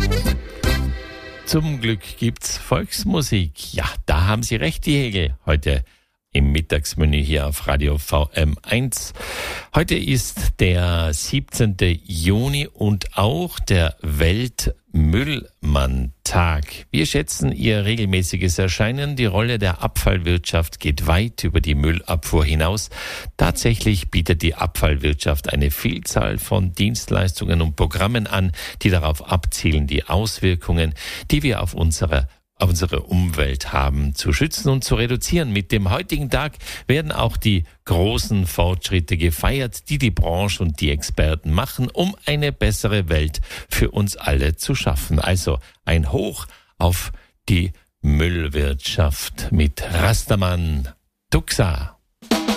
Zum Glück gibt's Volksmusik. Ja, da haben Sie recht, die Hegel. Heute im Mittagsmenü hier auf Radio VM1. Heute ist der 17. Juni und auch der Weltmüllmann-Tag. Wir schätzen Ihr regelmäßiges Erscheinen. Die Rolle der Abfallwirtschaft geht weit über die Müllabfuhr hinaus. Tatsächlich bietet die Abfallwirtschaft eine Vielzahl von Dienstleistungen und Programmen an, die darauf abzielen, die Auswirkungen, die wir auf unsere Umwelt haben, zu schützen und zu reduzieren. Mit dem heutigen Tag werden auch die großen Fortschritte gefeiert, die die Branche und die Experten machen, um eine bessere Welt für uns alle zu schaffen. Also ein Hoch auf die Müllwirtschaft mit Rastaman Tuxa.